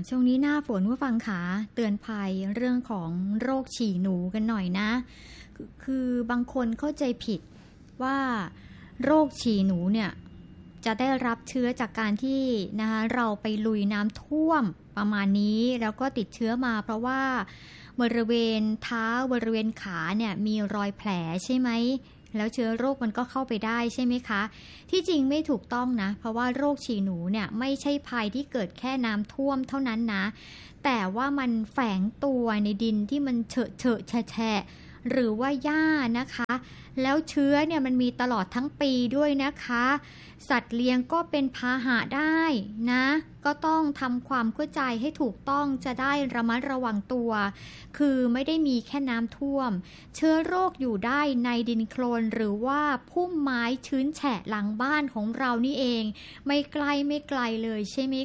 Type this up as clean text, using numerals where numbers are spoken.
ช่วงนี้หน้าฝนผู้ฟังขาเตือนภัยเรื่องของโรคฉี่หนูกันหน่อยนะคือบางคนเข้าใจผิดว่าโรคฉี่หนูเนี่ยจะได้รับเชื้อจากการที่นะคะเราไปลุยน้ำท่วมประมาณนี้แล้วก็ติดเชื้อมาเพราะว่าบริเวณเท้าบริเวณขาเนี่ยมีรอยแผลใช่ไหมแล้วเชื้อโรคมันก็เข้าไปได้ใช่ไหมคะที่จริงไม่ถูกต้องนะเพราะว่าโรคฉี่หนูเนี่ยไม่ใช่ภัยที่เกิดแค่น้ำท่วมเท่านั้นนะแต่ว่ามันแฝงตัวในดินที่มันเฉอะเฉอะแฉะแฉะหรือว่าหญ้านะคะแล้วเชื้อเนี่ยมันมีตลอดทั้งปีด้วยนะคะสัตว์เลี้ยงก็เป็นพาหะได้นะก็ต้องทำความเข้าใจให้ถูกต้องจะได้ระมัดระวังตัวคือไม่ได้มีแค่น้ำท่วมเชื้อโรคอยู่ได้ในดินโคลนหรือว่าพุ่มไม้ชื้นแฉะหลังบ้านของเรานี่เองไม่ไกลเลยใช่ไหม